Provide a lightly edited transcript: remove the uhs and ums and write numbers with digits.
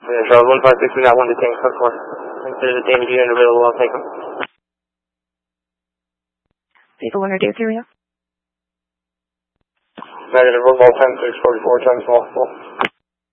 Yeah, Charles 156, we got one detained, code 4. If there's a damage unit available, I'll take them. People under due area. Negative, Roosevelt 10-644, 10 small.